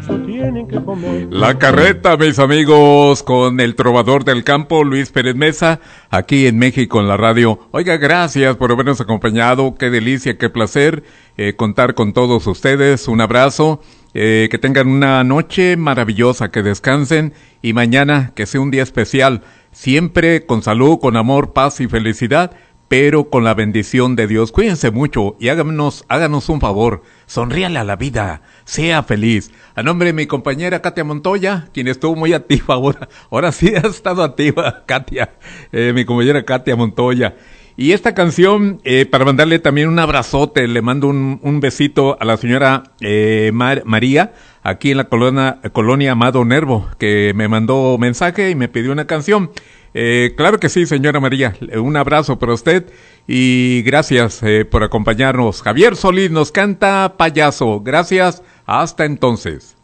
tienen que comer. La carreta, mis amigos, con el trovador del campo, Luis Pérez Mesa, aquí en México en la radio. Oiga, gracias por habernos acompañado, qué delicia, qué placer contar con todos ustedes. Un abrazo, que tengan una noche maravillosa, que descansen y mañana que sea un día especial, siempre con salud, con amor, paz y felicidad, pero con la bendición de Dios. Cuídense mucho y háganos un favor, sonríale a la vida, sea feliz. A nombre de mi compañera Katia Montoya, quien estuvo muy activa ahora sí ha estado activa, Katia, mi compañera Katia Montoya. Y esta canción, para mandarle también un abrazote, le mando un besito a la señora María, aquí en la colonia Amado Nervo, que me mandó mensaje y me pidió una canción. Claro que sí, señora María, un abrazo para usted y gracias por acompañarnos. Javier Solís nos canta Payaso. Gracias, hasta entonces.